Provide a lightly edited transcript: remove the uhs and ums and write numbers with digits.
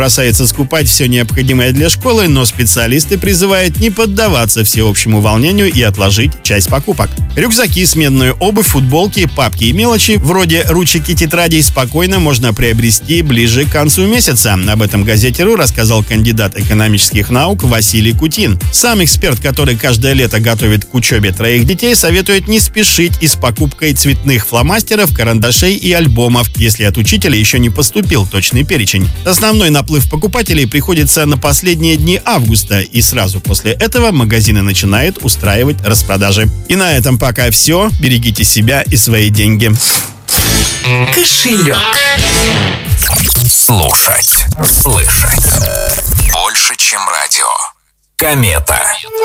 бросается скупать все необходимое для школы, но специалисты призывают не поддаваться всеобщему волнению и отложить часть покупок. Рюкзаки, сменную обувь, футболки, папки и мелочи, вроде ручек и тетрадей, спокойно можно приобрести ближе к концу месяца. Об этом газете.ру рассказал кандидат экономических наук Василий Кутин. Сам эксперт, который каждое лето готовит к учебе 3 детей, советует не спешить и с покупкой цветных фломастеров, карандашей и альбомов, если от учителя еще не поступил точный перечень. Основной наплыв покупателей приходится на последние дни августа, и сразу после этого магазины начинают устраивать распродажи. И на этом пока все. Берегите себя и свои деньги. Кошелек. Слушать. Слышать. Больше, чем радио. Комета.